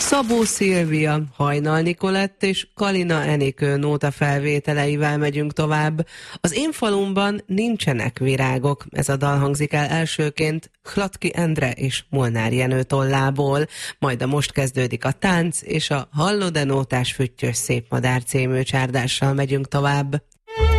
Szabó Szilvia, Hajnal Nikolett és Kalina Enikő nóta felvételeivel megyünk tovább. Az én falumban nincsenek virágok. Ez a dal hangzik el elsőként Hladky Endre és Molnár Jenő tollából. Majd a Most kezdődik a tánc, és a Hallod-e nótás füttyös szép madár című csárdással megyünk tovább.